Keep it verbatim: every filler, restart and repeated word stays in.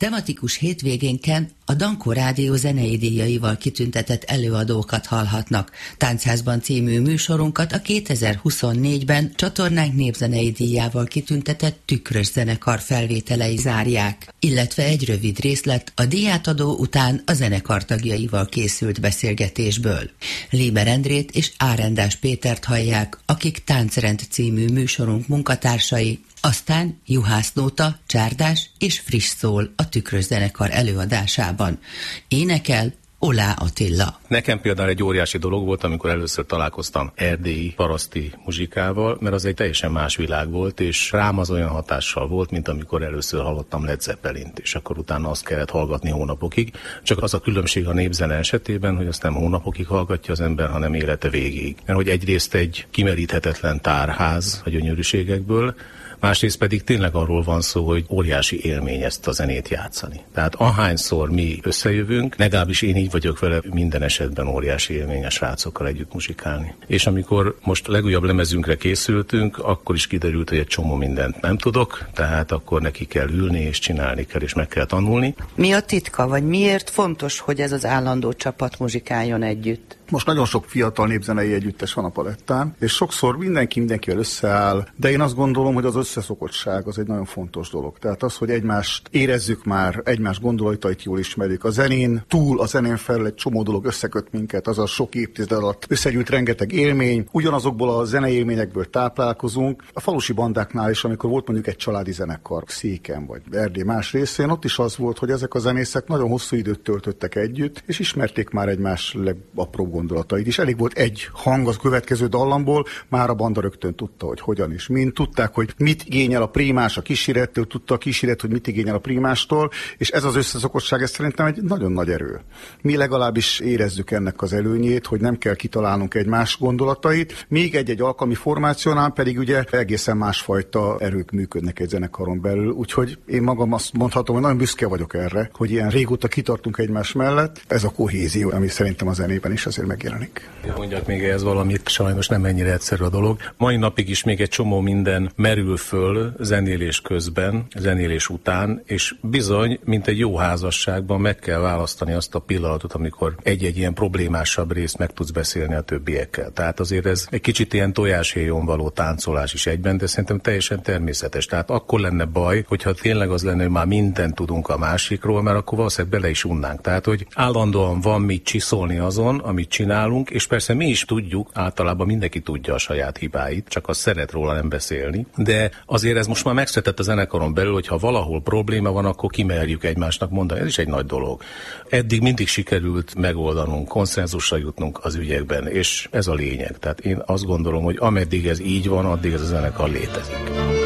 Tematikus hétvégénken a Dankó Rádió zenei díjaival kitüntetett előadókat hallhatnak. Táncházban című műsorunkat a kétezer-huszonnégyben csatornánk népzenei díjával kitüntetett Tükrös zenekar felvételei zárják, illetve egy rövid részlet a díjátadó után a zenekar tagjaival készült beszélgetésből. Léber Endrét és Árendás Pétert hallják, akik Táncrend című műsorunk munkatársai, aztán Juhász Nóta, Csárdás és Friss szól a Tükrös zenekar előadásában. Énekel Olá Attila. Nekem például egy óriási dolog volt, amikor először találkoztam erdélyi paraszti muzsikával, mert az egy teljesen más világ volt, és rám az olyan hatással volt, mint amikor először hallottam Led Zeppelint, és akkor utána azt kellett hallgatni hónapokig. Csak az a különbség a népzene esetében, hogy azt nem hónapokig hallgatja az ember, hanem élete végéig. Mert hogy egyrészt egy kimeríthetetlen tárház a gyönyörűségekből, másrészt pedig tényleg arról van szó, hogy óriási élmény ezt a zenét játszani. Tehát ahányszor mi összejövünk, legalábbis én így vagyok vele, minden esetben óriási élmény a srácokkal együtt muzsikálni. És amikor most legújabb lemezünkre készültünk, akkor is kiderült, hogy egy csomó mindent nem tudok, tehát akkor neki kell ülni és csinálni kell, és meg kell tanulni. Mi a titka, vagy miért fontos, hogy ez az állandó csapat muzsikáljon együtt? Most nagyon sok fiatal népzenei együttes van a palettán, és sokszor mindenki mindenkivel összeáll, de én azt gondolom, hogy az összeszokottság az egy nagyon fontos dolog. Tehát az, hogy egymást érezzük már, egymás gondolatait jól ismerjük. A zenén túl, a zenén felül egy csomó dolog összeköt minket, az a sok évtized alatt összegyűlt rengeteg élmény, ugyanazokból a zenei élményekből táplálkozunk. A falusi bandáknál is, amikor volt mondjuk egy családi zenekar, Széken vagy Erdély más részén, ott is az volt, hogy ezek a zenészek nagyon hosszú időt töltöttek együtt, és ismerték már egymás legapróbb gondolatait is. Elég volt egy hang az következő dallamból, már a banda rögtön tudta, hogy hogyan is mind. Tudták, hogy mit igényel a prímás a kísérettől, tudta a kíséret, hogy mit igényel a prímástól, és ez az összeszokottság, ez szerintem egy nagyon nagy erő. Mi legalábbis érezzük ennek az előnyét, hogy nem kell kitalálnunk egymás gondolatait, még egy-egy alkalmi formációnál pedig ugye egészen másfajta erők működnek egy zenekaron belül, úgyhogy én magam azt mondhatom, hogy nagyon büszke vagyok erre, hogy ilyen régóta kitartunk egymás mellett. Ez a kohézió, ami szerintem a zenében is azért megjelenik. Mondjak még ehhez valamit, sajnos nem ennyire egyszerű a dolog. Mai napig is még egy csomó minden merül föl zenélés közben, zenélés után, és bizony, mint egy jó házasságban meg kell választani azt a pillanatot, amikor egy-egy ilyen problémásabb részt meg tudsz beszélni a többiekkel. Tehát azért ez egy kicsit ilyen tojáshéjon való táncolás is egyben, de szerintem teljesen természetes. Tehát akkor lenne baj, hogyha tényleg az lenne, hogy már mindent tudunk a másikról, mert akkor valószínűleg bele is unnánk. Tehát, hogy állandóan van mit csiszolni azon, amit csinálunk, és persze mi is tudjuk, általában mindenki tudja a saját hibáit, csak az szeret róla nem beszélni, de azért ez most már megszületett a zenekaron belül, hogy ha valahol probléma van, akkor kimerjük egymásnak mondani, ez is egy nagy dolog. Eddig mindig sikerült megoldanunk, konszenzusra jutnunk az ügyekben, és ez a lényeg. Tehát én azt gondolom, hogy ameddig ez így van, addig ez a zenekar létezik.